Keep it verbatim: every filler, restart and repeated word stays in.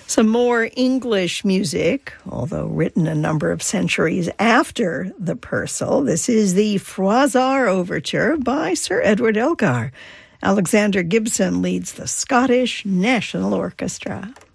Some more English music, although written a number of centuries after the Purcell. This is the Froissart Overture by Sir Edward Elgar. Alexander Gibson leads the Scottish National Orchestra.